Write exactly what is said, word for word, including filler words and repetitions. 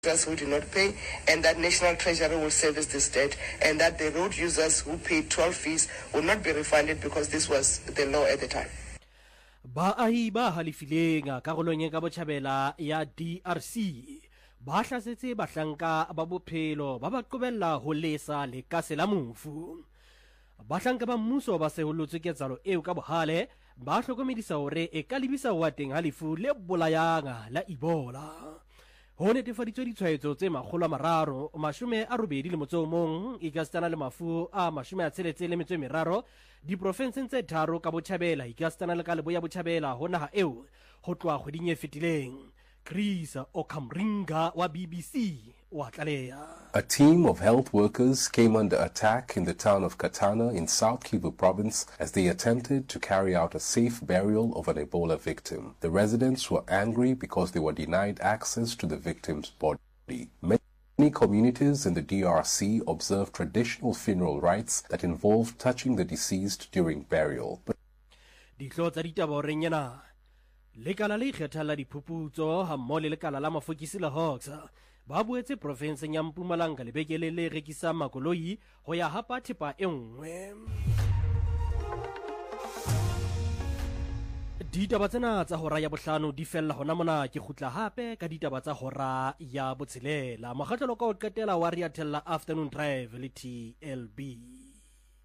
who do not pay, and that National Treasury will service this debt, and that the road users who paid toll fees will not be refunded because this was the law at the time. Baahi ba halifileng karolong ya Botjhabela ya D R C ba hlasetse bahlanka ba bophelo ba ba qobella ho lesa le kase la mofu. Bahlanka ba mmuso ba se holotswe ketsalo eo ka bohale ba hlokomedisa hore e ka lebisa wa teng halifu le bolayang la Ebola. Ho netefaditswe ditshwaetso tse makgolo a mararo mashome a robedi le motso o mong ikasitana le mafu a mashome a tsheletse le metso e meraro diprofenseng tse tharo ka Botjhabela ikasitana le ka Leboya Botjhabela ho naha eo ho tloha kgweding e fetileng. Chris Okamringa wa B B C wa tlaleha. A team of health workers came under attack in the town of Katana in South Kivu province as they attempted to carry out a safe burial of an Ebola victim. The residents were angry because they were denied access to the victim's body. Many communities in the D R C observe traditional funeral rites that involve touching the deceased during burial. Lekala le ikgetha la diphuputso ha mmoho le lekala la mafokisi la Hawks ba boetse profenseng ya Mpumalanga lebekele le rekisa makoloi ho ya hapa thepa e nngwe. Ditaba tsena tsa hora ya bohlano di fella hona mona ke khutla hape ka ditaba tsa hora ya botshelela. Makgatlelo ka o qetela wa Riatella Afternoon Drive le T L B.